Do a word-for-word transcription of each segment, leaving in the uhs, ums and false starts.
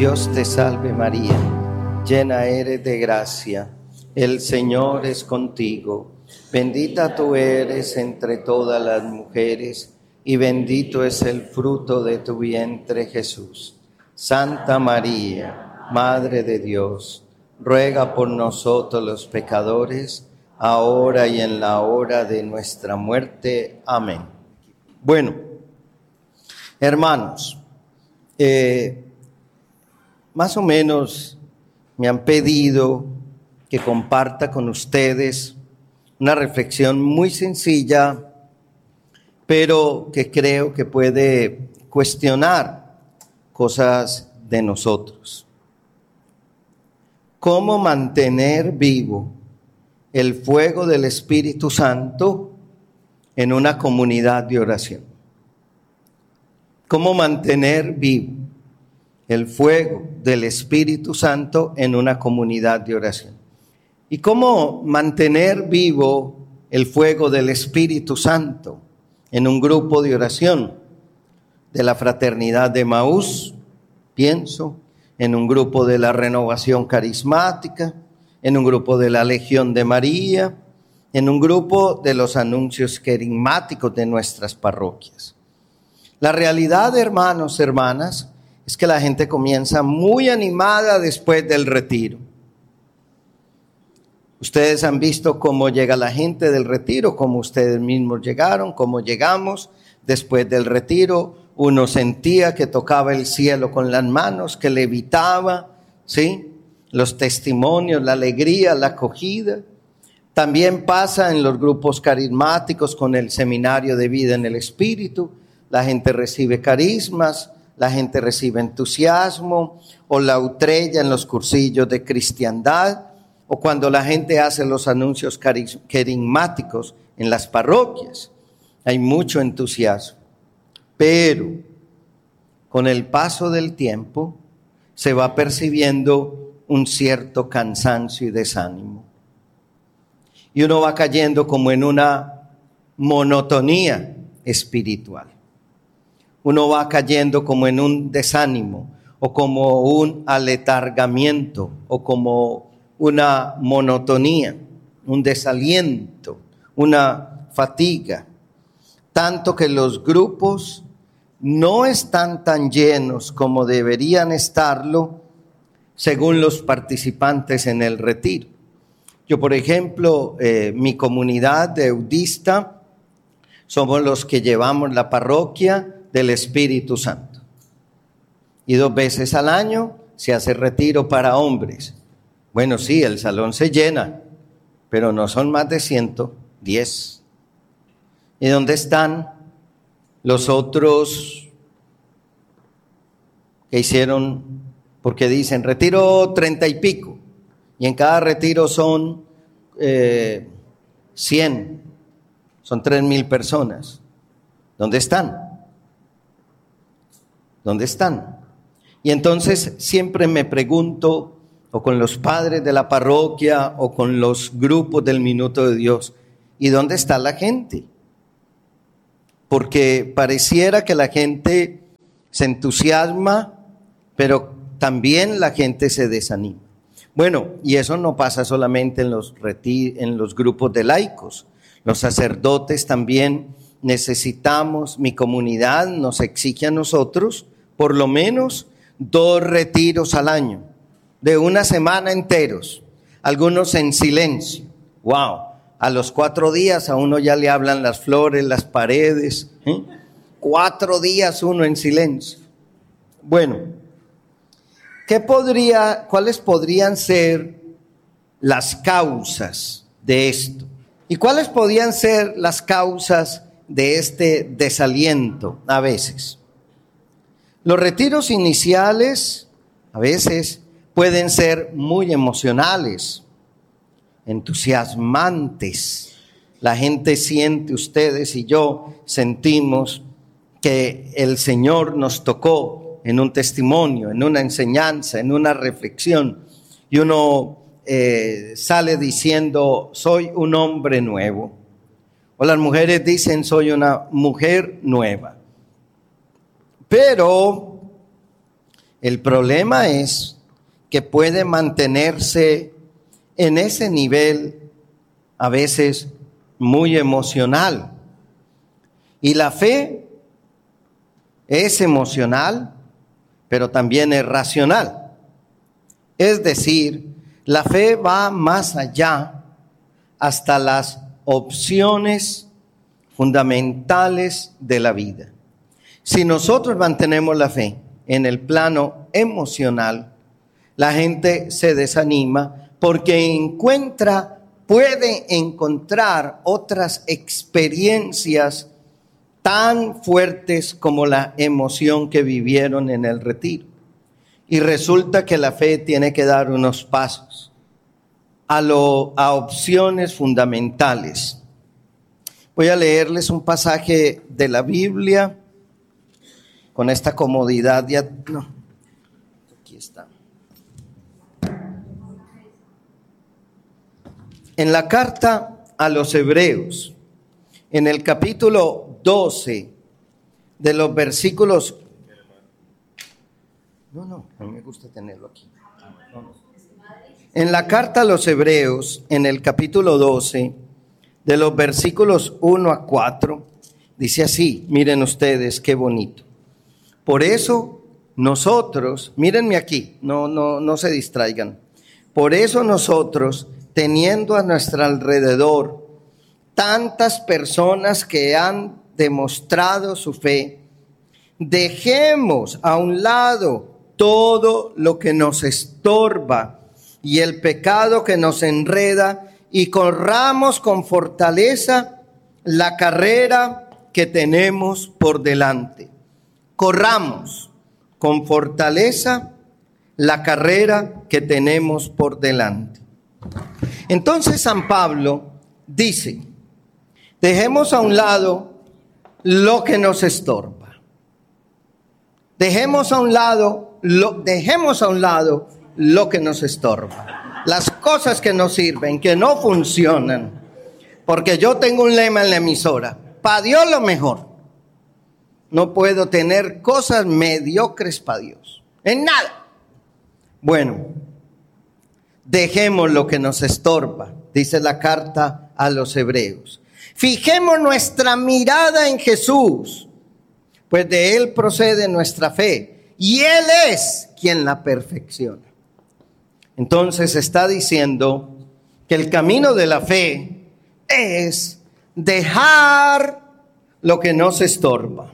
Dios te salve María, llena eres de gracia, el Señor es contigo. Bendita tú eres entre todas las mujeres, y bendito es el fruto de tu vientre, Jesús. Santa María, Madre de Dios, ruega por nosotros los pecadores, ahora y en la hora de nuestra muerte. Amén. Bueno, hermanos, eh, más o menos me han pedido que comparta con ustedes una reflexión muy sencilla, pero que creo que puede cuestionar cosas de nosotros. ¿Cómo mantener vivo el fuego del Espíritu Santo en una comunidad de oración? ¿Cómo mantener vivo el fuego del Espíritu Santo en una comunidad de oración? ¿Y cómo mantener vivo el fuego del Espíritu Santo en un grupo de oración de la Fraternidad de Emaús? Pienso en un grupo de la Renovación Carismática, en un grupo de la Legión de María, en un grupo de los anuncios carismáticos de nuestras parroquias. La realidad, hermanos, hermanas, es que la gente comienza muy animada después del retiro. Ustedes han visto cómo llega la gente del retiro, cómo ustedes mismos llegaron, cómo llegamos después del retiro. Uno sentía que tocaba el cielo con las manos, que levitaba, ¿sí? Los testimonios, la alegría, la acogida. También pasa en los grupos carismáticos con el seminario de vida en el Espíritu. La gente recibe carismas, la gente recibe entusiasmo, o la utrella en los cursillos de cristiandad, o cuando la gente hace los anuncios carismáticos en las parroquias. Hay mucho entusiasmo, pero con el paso del tiempo se va percibiendo un cierto cansancio y desánimo. Y uno va cayendo como en una monotonía espiritual. Uno va cayendo como en un desánimo, o como un aletargamiento, o como una monotonía, un desaliento, una fatiga. Tanto que los grupos no están tan llenos como deberían estarlo según los participantes en el retiro. Yo, por ejemplo, eh, mi comunidad de eudista, somos los que llevamos la parroquia del Espíritu Santo. Y dos veces al año se hace retiro para hombres. Bueno, sí, el salón se llena, pero no son más de ciento diez. ¿Y dónde están los otros que hicieron? Porque dicen retiro treinta y pico, y en cada retiro son eh, cien, son tres mil personas. ¿Dónde están? ¿Dónde están? Y entonces siempre me pregunto, o con los padres de la parroquia, o con los grupos del Minuto de Dios, ¿y dónde está la gente? Porque pareciera que la gente se entusiasma, pero también la gente se desanima. Bueno, y eso no pasa solamente en los, reti- en los grupos de laicos. Los sacerdotes también necesitamos, mi comunidad nos exige a nosotros por lo menos dos retiros al año, de una semana enteros, algunos en silencio. ¡Wow! A los cuatro días a uno ya le hablan las flores, las paredes. ¿eh? Cuatro días uno en silencio. Bueno, ¿qué podría, cuáles podrían ser las causas de esto? ¿Y cuáles podrían ser las causas de este desaliento a veces? Los retiros iniciales a veces pueden ser muy emocionales, entusiasmantes. La gente siente, ustedes y yo sentimos que el Señor nos tocó en un testimonio, en una enseñanza, en una reflexión, y uno eh, sale diciendo, soy un hombre nuevo. O las mujeres dicen, soy una mujer nueva. Pero El problema es que puede mantenerse en ese nivel a veces muy emocional. Y la fe es emocional, pero también es racional. Es decir, la fe va más allá hasta las opciones fundamentales de la vida. Si nosotros mantenemos la fe en el plano emocional, la gente se desanima porque encuentra, puede encontrar otras experiencias tan fuertes como la emoción que vivieron en el retiro. Y resulta que la fe tiene que dar unos pasos a, lo, a opciones fundamentales. Voy a leerles un pasaje de la Biblia con esta comodidad. Ya, no, aquí está. En la carta a los Hebreos, en el capítulo doce, de los versículos... No, no, a mí me gusta tenerlo aquí. No, no. En la carta a los Hebreos, en el capítulo doce, de los versículos uno a cuatro, dice así, miren ustedes qué bonito. Por eso nosotros, mírenme aquí, no, no, no se distraigan. Por eso nosotros, teniendo a nuestro alrededor tantas personas que han demostrado su fe, dejemos a un lado todo lo que nos estorba y el pecado que nos enreda y corramos con fortaleza la carrera que tenemos por delante. Corramos con fortaleza la carrera que tenemos por delante. Entonces San Pablo dice, dejemos a un lado lo que nos estorba. Dejemos a un lado, lo, dejemos a un lado lo que nos estorba. Las cosas que no sirven, que no funcionan. Porque yo tengo un lema en la emisora, para Dios lo mejor. No puedo tener cosas mediocres para Dios, en nada. Bueno, dejemos lo que nos estorba, dice la carta a los Hebreos. Fijemos nuestra mirada en Jesús, pues de Él procede nuestra fe y Él es quien la perfecciona. Entonces está diciendo que el camino de la fe es dejar lo que nos estorba,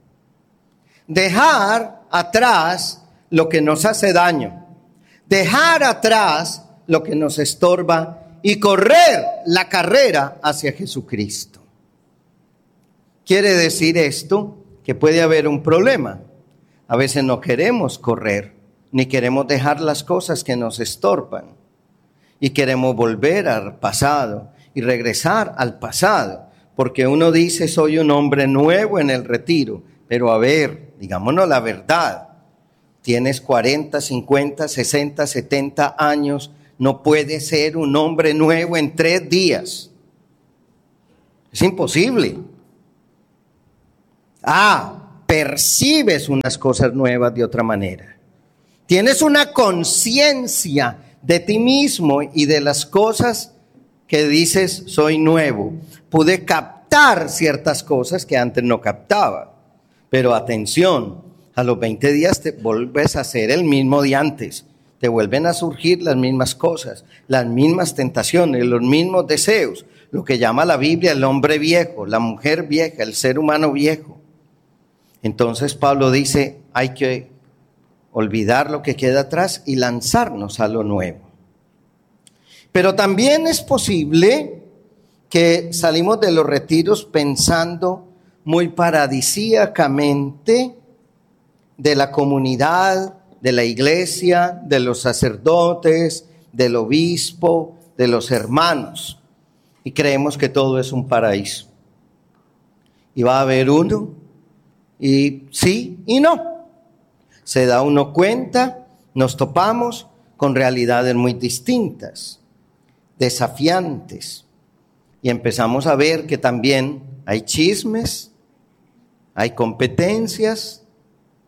dejar atrás lo que nos hace daño, dejar atrás lo que nos estorba y correr la carrera hacia Jesucristo. ¿Quiere decir esto? Que puede haber un problema. A veces no queremos correr, ni queremos dejar las cosas que nos estorban. Y queremos volver al pasado y regresar al pasado. Porque uno dice, soy un hombre nuevo en el retiro. Pero a ver, digámonos la verdad. Tienes cuarenta, cincuenta, sesenta, setenta años. No puedes ser un hombre nuevo en tres días. Es imposible. Ah, percibes unas cosas nuevas de otra manera. Tienes una conciencia de ti mismo y de las cosas que dices, soy nuevo. Pude captar ciertas cosas que antes no captaba. Pero atención, a los veinte días te vuelves a ser el mismo de antes. Te vuelven a surgir las mismas cosas, las mismas tentaciones, los mismos deseos. Lo que llama la Biblia el hombre viejo, la mujer vieja, el ser humano viejo. Entonces Pablo dice, hay que olvidar lo que queda atrás y lanzarnos a lo nuevo. Pero también es posible que salimos de los retiros pensando muy paradisíacamente de la comunidad, de la iglesia, de los sacerdotes, del obispo, de los hermanos. Y creemos que todo es un paraíso. Y va a haber uno, y sí y no. Se da uno cuenta, nos topamos con realidades muy distintas, desafiantes. Y empezamos a ver que también hay chismes, hay competencias,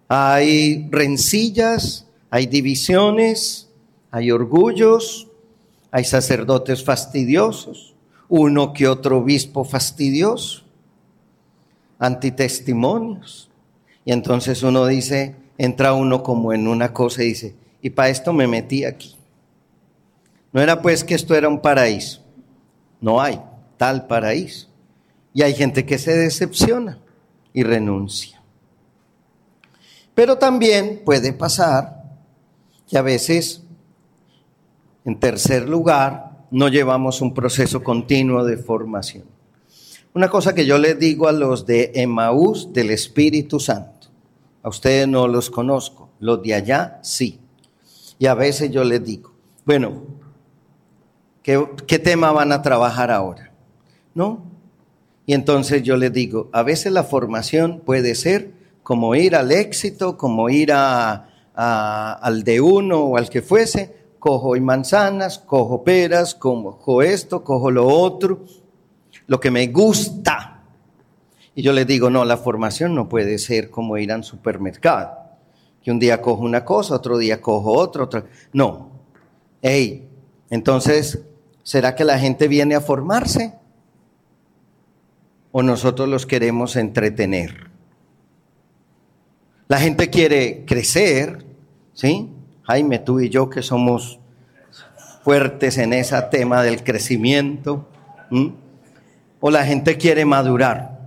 Hay rencillas, hay divisiones, hay orgullos, hay sacerdotes fastidiosos, uno que otro obispo fastidioso, antitestimonios. Y entonces uno dice, entra uno como en una cosa y dice, y para esto me metí aquí. No era pues que esto era un paraíso. No hay tal paraíso. Y hay gente que se decepciona y renuncia. Pero también puede pasar que a veces, en tercer lugar, no llevamos un proceso continuo de formación. Una cosa que yo les digo a los de Emaús del Espíritu Santo, a ustedes no los conozco, los de allá sí. Y a veces yo les digo, bueno, ¿qué, qué tema van a trabajar ahora? ¿No? Y entonces yo les digo, a veces la formación puede ser como ir al éxito, como ir a, a, al de uno o al que fuese, cojo y manzanas, cojo peras, cojo esto, cojo lo otro, lo que me gusta. Y yo les digo, no, la formación no puede ser como ir al supermercado, que un día cojo una cosa, otro día cojo otra, otra. No. Hey, entonces, ¿será que la gente viene a formarse? ¿O nosotros los queremos entretener? La gente quiere crecer, ¿sí? Jaime, tú y yo que somos fuertes en ese tema del crecimiento. ¿Mm? O la gente quiere madurar.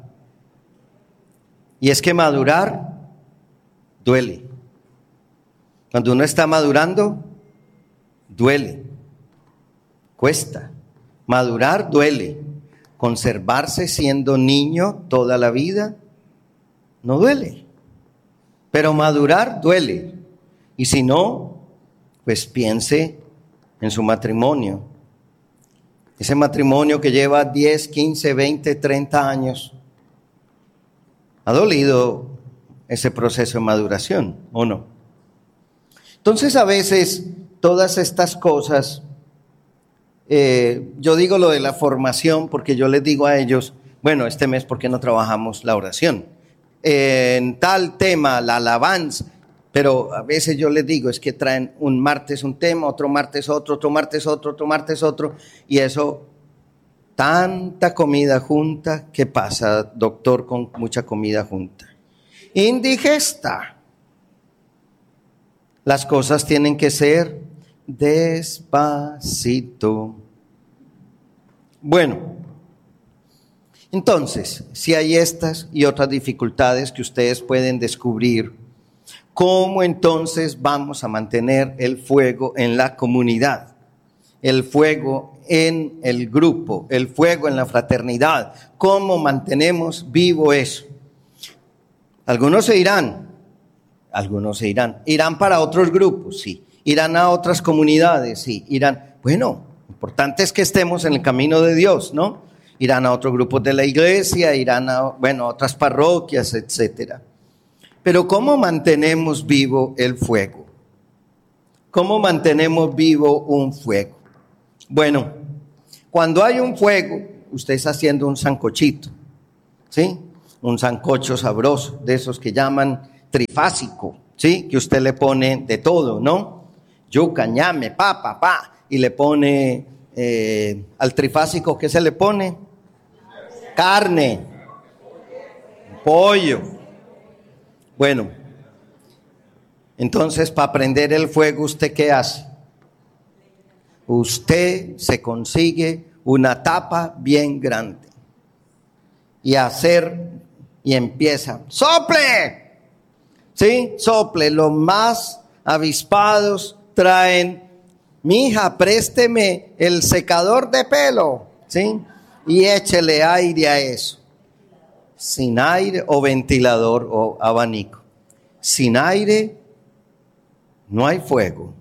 Y es que madurar duele. Cuando uno está madurando, duele. Cuesta. Madurar duele. Conservarse siendo niño toda la vida no duele. Pero madurar duele. Y si no, pues piense en su matrimonio. Ese matrimonio que lleva diez, quince, veinte, treinta años. ¿Ha dolido ese proceso de maduración o no? Entonces a veces todas estas cosas, eh, yo digo lo de la formación porque yo les digo a ellos, bueno, este mes ¿por qué no trabajamos la oración? Eh, en tal tema, la alabanza, pero a veces yo les digo, es que traen un martes un tema, otro martes otro, otro martes otro, otro martes otro, y eso... Tanta comida junta, ¿qué pasa, doctor, con mucha comida junta? Indigesta. Las cosas tienen que ser despacito. Bueno, entonces, si hay estas y otras dificultades que ustedes pueden descubrir, ¿cómo entonces vamos a mantener el fuego en la comunidad? El fuego en el grupo, el fuego en la fraternidad. ¿Cómo mantenemos vivo eso? Algunos se irán, algunos se irán. Irán para otros grupos, sí. Irán a otras comunidades, sí. Irán, bueno, lo importante es que estemos en el camino de Dios, ¿no? Irán a otros grupos de la iglesia, irán a, bueno, a otras parroquias, etcétera. Pero ¿cómo mantenemos vivo el fuego? ¿Cómo mantenemos vivo un fuego? Bueno, cuando hay un fuego, usted está haciendo un sancochito, ¿sí? Un sancocho sabroso, de esos que llaman trifásico, ¿sí? Que usted le pone de todo, ¿no? Yuca, ñame, papa, pa, y le pone eh, al trifásico, ¿qué se le pone? Carne, pollo. Bueno, entonces para prender el fuego, ¿usted qué hace? Usted se consigue una tapa bien grande y hacer y empieza, ¡sople! ¿Sí? Sople. Los más avispados traen, mija, présteme el secador de pelo, ¿sí? Y échele aire a eso. Sin aire, o ventilador o abanico. Sin aire no hay fuego.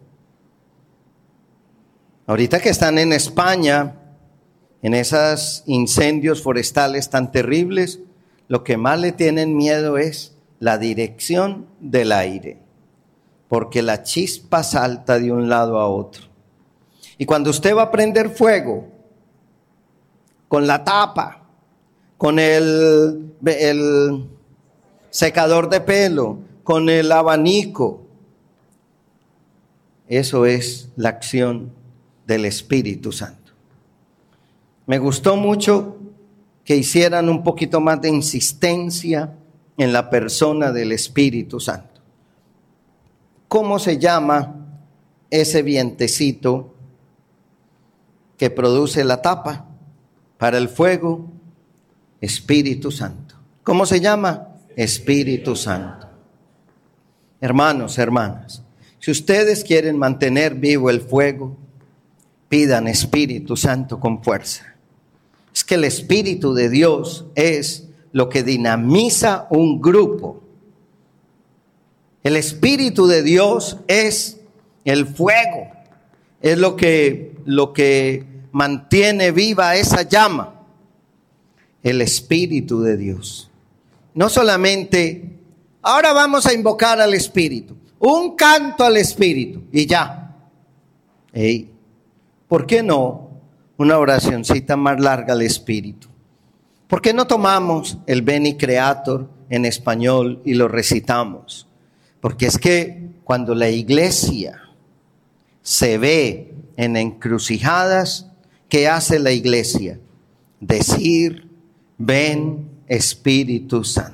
Ahorita que están en España, en esos incendios forestales tan terribles, lo que más le tienen miedo es la dirección del aire, porque la chispa salta de un lado a otro. Y cuando usted va a prender fuego, con la tapa, con el, el secador de pelo, con el abanico. Eso es la acción del Espíritu Santo. Me gustó mucho que hicieran un poquito más de insistencia en la persona del Espíritu Santo. ¿Cómo se llama ese vientecito que produce la tapa para el fuego? Espíritu Santo. ¿Cómo se llama? Espíritu Santo. Hermanos, hermanas, si ustedes quieren mantener vivo el fuego, pidan Espíritu Santo con fuerza. Es que el Espíritu de Dios es lo que dinamiza un grupo. El Espíritu de Dios es el fuego, es lo que, lo que mantiene viva esa llama. El Espíritu de Dios. No solamente, ahora vamos a invocar al Espíritu, un canto al Espíritu y ya. Hey, ¿por qué no una oracioncita más larga al Espíritu? ¿Por qué no tomamos el Veni Creator en español y lo recitamos? Porque es que cuando la iglesia se ve en encrucijadas, ¿qué hace la iglesia? Decir, ven Espíritu Santo.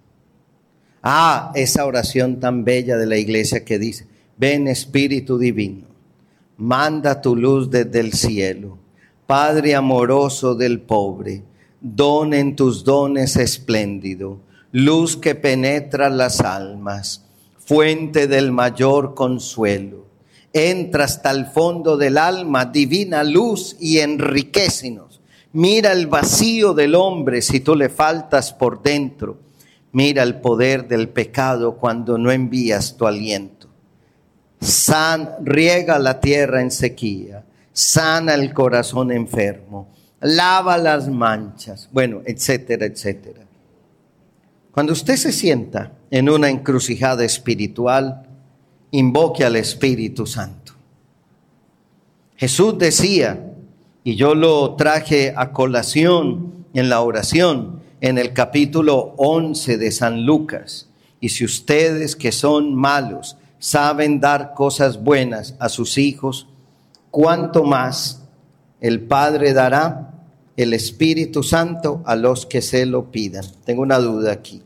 Ah, esa oración tan bella de la iglesia que dice, ven Espíritu Divino, manda tu luz desde el cielo, Padre amoroso del pobre, don en tus dones espléndido, luz que penetra las almas, fuente del mayor consuelo. Entra hasta el fondo del alma, divina luz, y enriquécenos. Mira el vacío del hombre si tú le faltas por dentro. Mira el poder del pecado cuando no envías tu aliento. San, riega la tierra en sequía, sana el corazón enfermo, lava las manchas, bueno, etcétera, etcétera. Cuando usted se sienta en una encrucijada espiritual, invoque al Espíritu Santo. Jesús decía, y yo lo traje a colación en la oración, en el capítulo once de San Lucas, y si ustedes que son malos saben dar cosas buenas a sus hijos, ¿cuánto más el Padre dará el Espíritu Santo a los que se lo pidan? Tengo una duda aquí.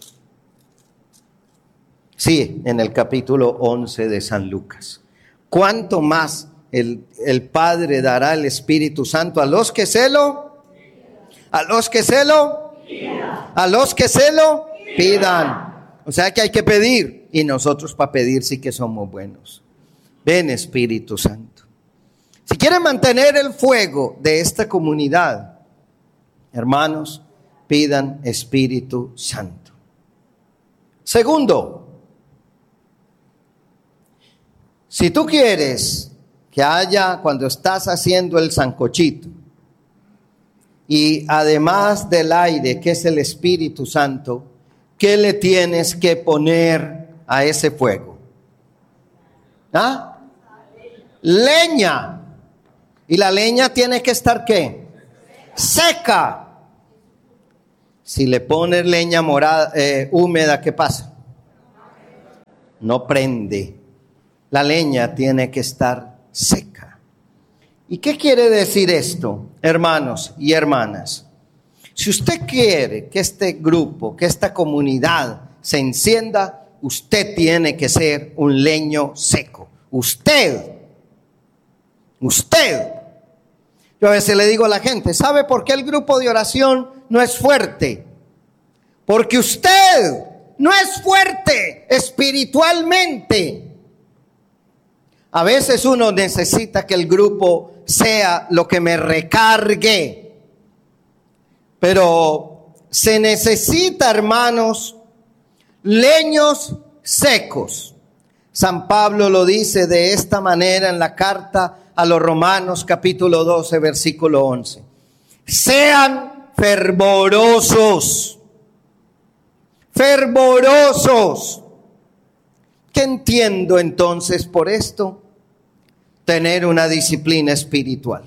Sí, en el capítulo once de San Lucas. ¿Cuánto más el, el Padre dará el Espíritu Santo a los que se lo? A los que se lo? A los que se lo pidan. O sea que hay que pedir. Y nosotros para pedir sí que somos buenos. Ven Espíritu Santo. Si quieren mantener el fuego de esta comunidad, hermanos, pidan Espíritu Santo. Segundo, si tú quieres que haya, cuando estás haciendo el sancochito, y además del aire, que es el Espíritu Santo, ¿qué le tienes que poner a ese fuego? ¿Ah? Leña. ¿Y la leña tiene que estar qué? Seca. Si le pones leña morada, eh, húmeda, ¿qué pasa? No prende. La leña tiene que estar seca. ¿Y qué quiere decir esto, hermanos y hermanas? Si usted quiere que este grupo, que esta comunidad se encienda, usted tiene que ser un leño seco. Usted. Usted. Yo a veces le digo a la gente, ¿sabe por qué el grupo de oración no es fuerte? Porque usted no es fuerte espiritualmente. A veces uno necesita que el grupo sea lo que me recargue. Pero se necesita, hermanos, leños secos. San Pablo lo dice de esta manera en la carta a los Romanos, capítulo doce, versículo once. Sean fervorosos. Fervorosos. ¿Qué entiendo entonces por esto? Tener una disciplina espiritual.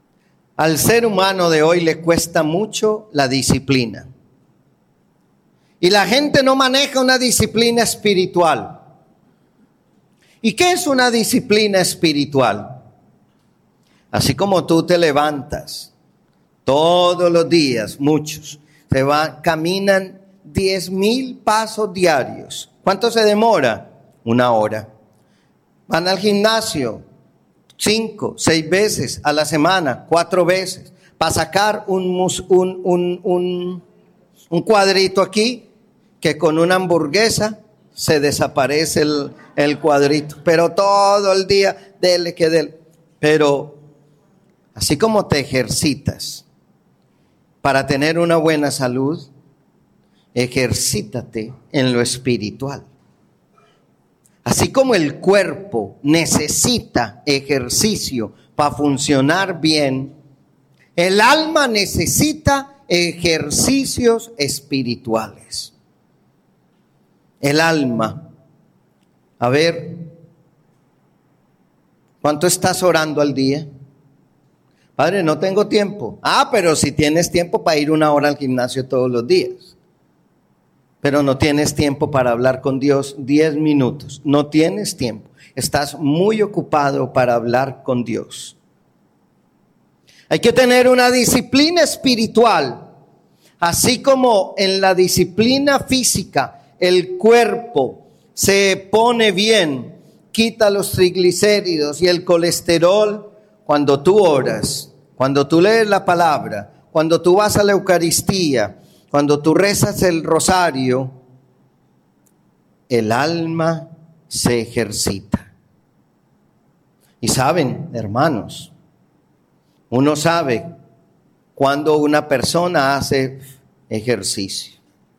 Al ser humano de hoy le cuesta mucho la disciplina. Y la gente no maneja una disciplina espiritual. ¿Y qué es una disciplina espiritual? Así como tú te levantas todos los días, muchos, se van, caminan diez mil pasos diarios. ¿Cuánto se demora? Una hora. Van al gimnasio cinco, seis veces a la semana, cuatro veces, para sacar un, mus, un, un, un, un cuadrito aquí, que con una hamburguesa se desaparece el, el cuadrito. Pero todo el día, dele que dele. Pero así como te ejercitas para tener una buena salud, ejercítate en lo espiritual. Así como el cuerpo necesita ejercicio para funcionar bien, el alma necesita ejercicios espirituales. El alma. A ver, ¿cuánto estás orando al día? Padre, no tengo tiempo. Ah, pero si tienes tiempo para ir una hora al gimnasio todos los días. Pero no tienes tiempo para hablar con Dios diez minutos. No tienes tiempo. Estás muy ocupado para hablar con Dios. Hay que tener una disciplina espiritual. Así como en la disciplina física, el cuerpo se pone bien, quita los triglicéridos y el colesterol cuando tú oras, cuando tú lees la palabra, cuando tú vas a la Eucaristía, cuando tú rezas el rosario, el alma se ejercita. Y saben, hermanos, uno sabe cuando una persona hace ejercicio.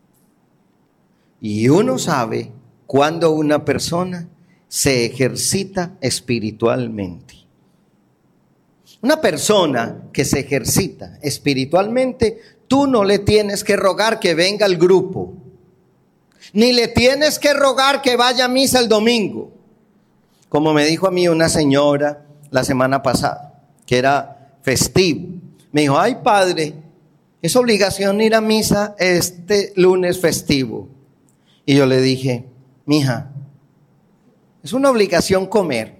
Y uno sabe cuando una persona se ejercita espiritualmente. Una persona que se ejercita espiritualmente, tú no le tienes que rogar que venga al grupo, ni le tienes que rogar que vaya a misa el domingo. Como me dijo a mí una señora la semana pasada, que era festivo. Me dijo, ay padre, es obligación ir a misa este lunes festivo. Y yo le dije, mija, es una obligación comer.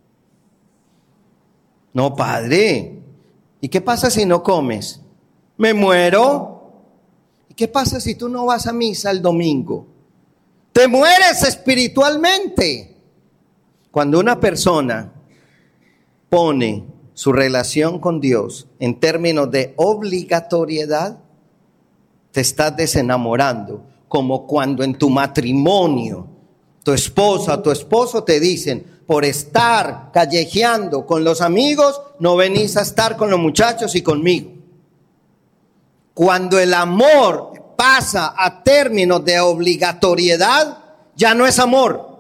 No, padre, ¿y qué pasa si no comes? Me muero. ¿Y qué pasa si tú no vas a misa el domingo? Te mueres espiritualmente. Cuando una persona pone su relación con Dios en términos de obligatoriedad, te estás desenamorando. Como cuando en tu matrimonio, tu esposa o tu esposo te dicen, por estar callejeando con los amigos, no venís a estar con los muchachos y conmigo. Cuando el amor pasa a términos de obligatoriedad, ya no es amor.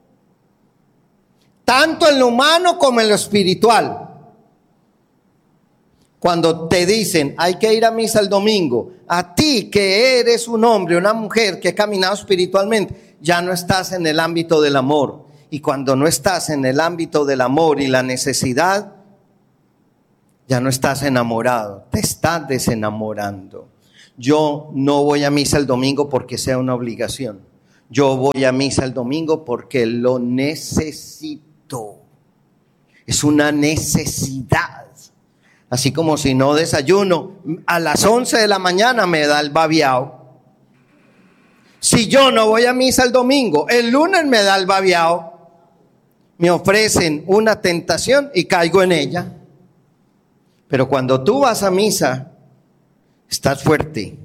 Tanto en lo humano como en lo espiritual. Cuando te dicen, hay que ir a misa el domingo, a ti que eres un hombre, una mujer que ha caminado espiritualmente, ya no estás en el ámbito del amor. Y cuando no estás en el ámbito del amor y la necesidad, ya no estás enamorado, te estás desenamorando. Yo no voy a misa el domingo porque sea una obligación. Yo voy a misa el domingo porque lo necesito. Es una necesidad. Así como si no desayuno, a las once de la mañana me da el babiao. Si yo no voy a misa el domingo, el lunes me da el babiao. Me ofrecen una tentación y caigo en ella. Pero cuando tú vas a misa, estás fuerte.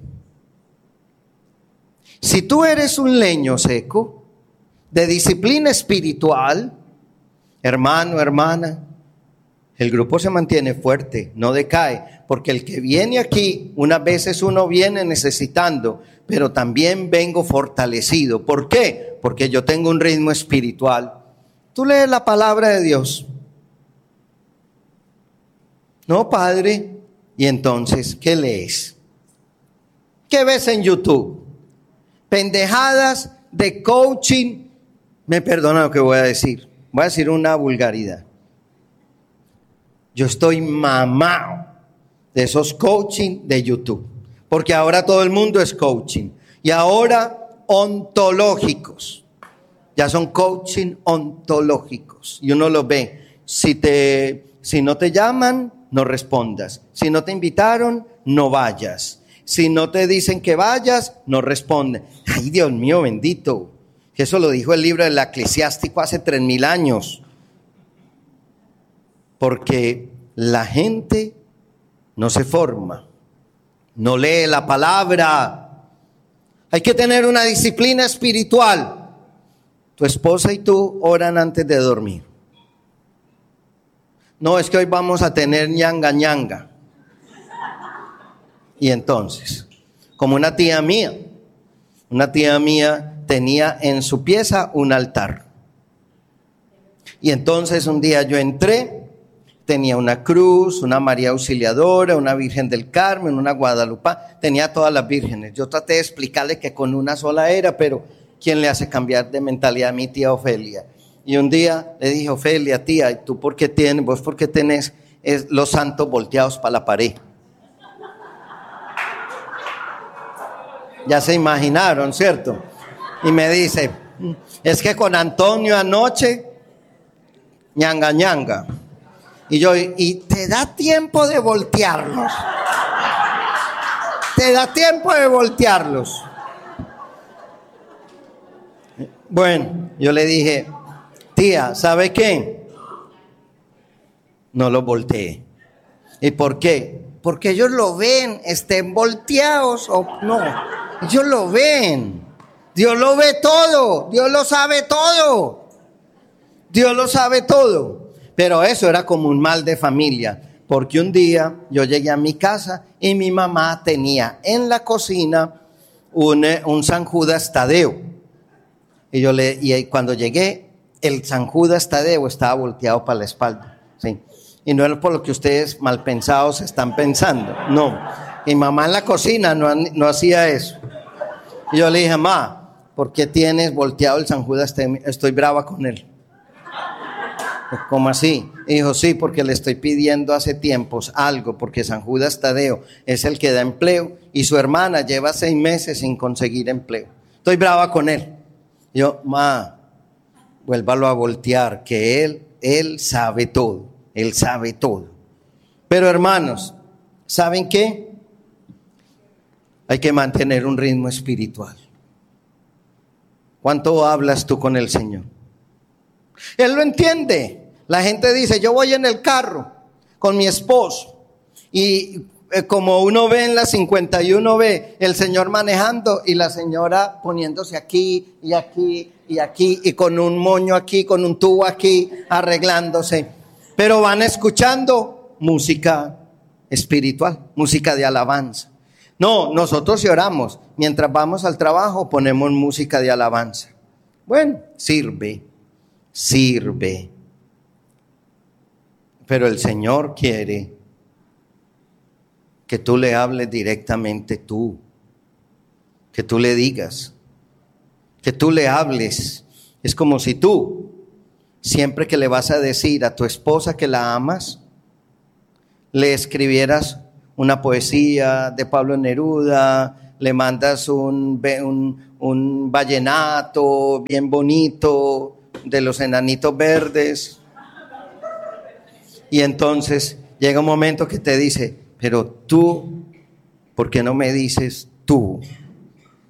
Si tú eres un leño seco, de disciplina espiritual, hermano, hermana, el grupo se mantiene fuerte, no decae, porque el que viene aquí, unas veces uno viene necesitando, pero también vengo fortalecido. ¿Por qué? Porque yo tengo un ritmo espiritual. Tú lees la palabra de Dios. No, padre. Y entonces, ¿qué lees? ¿Qué ves en YouTube? Pendejadas de coaching. Me perdona lo que voy a decir. Voy a decir una vulgaridad. Yo estoy mamado de esos coaching de YouTube. Porque ahora todo el mundo es coaching. Y ahora ontológicos. Ya son coaching ontológicos. Y uno lo ve. Si te, si no te llaman, no respondas. Si no te invitaron, no vayas. Si no te dicen que vayas, no responden. Ay, Dios mío, bendito. Eso lo dijo el libro del Eclesiástico hace tres mil años. Porque la gente no se forma, no lee la palabra. Hay que tener una disciplina espiritual. Tu esposa y tú oran antes de dormir. No, es que hoy vamos a tener ñanga ñanga. Y entonces, como una tía mía, una tía mía tenía en su pieza un altar. Y entonces un día yo entré. Tenía una cruz, una María Auxiliadora, una Virgen del Carmen, una Guadalupe, tenía todas las vírgenes. Yo traté de explicarle que con una sola era, pero ¿quién le hace cambiar de mentalidad a mi tía Ofelia? Y un día le dije, Ofelia, tía, ¿y tú por qué tienes, vos por qué tenés es, los santos volteados para la pared? Ya se imaginaron, ¿cierto? Y me dice, es que con Antonio anoche, ñanga ñanga. Y yo, y te da tiempo de voltearlos. Te da tiempo de voltearlos. Bueno, yo le dije, tía, ¿sabe qué? No los volteé. ¿Y por qué? Porque ellos lo ven, estén volteados o no. Ellos lo ven. Dios lo ve todo. Dios lo sabe todo. Dios lo sabe todo. Pero eso era como un mal de familia, porque un día yo llegué a mi casa y mi mamá tenía en la cocina un, un San Judas Tadeo. Y, yo le, y cuando llegué, el San Judas Tadeo estaba volteado para la espalda. ¿Sí? Y no es por lo que ustedes mal pensados están pensando, no. Mi mamá en la cocina no, no hacía eso. Y yo le dije, mamá, ¿por qué tienes volteado el San Judas Tadeo? Estoy brava con él. ¿Cómo así? Y dijo, sí, porque le estoy pidiendo hace tiempos algo, porque San Judas Tadeo es el que da empleo y su hermana lleva seis meses sin conseguir empleo. Estoy brava con él. Yo, ma, vuélvalo a voltear, que él, él sabe todo, él sabe todo. Pero hermanos, ¿saben qué? Hay que mantener un ritmo espiritual. ¿Cuánto hablas tú con el Señor? Él lo entiende. La gente dice, yo voy en el carro con mi esposo y eh, como uno ve en la cincuenta y uno ve el señor manejando y la señora poniéndose aquí y aquí y aquí y con un moño aquí, con un tubo aquí, arreglándose. Pero van escuchando música espiritual, música de alabanza. No, nosotros si oramos, mientras vamos al trabajo ponemos música de alabanza. Bueno, sirve, sirve. Pero el Señor quiere que tú le hables directamente tú, que tú le digas, que tú le hables. Es como si tú, siempre que le vas a decir a tu esposa que la amas, le escribieras una poesía de Pablo Neruda, le mandas un, un, un vallenato bien bonito de los enanitos verdes. Y entonces llega un momento que te dice, pero tú, ¿por qué no me dices tú?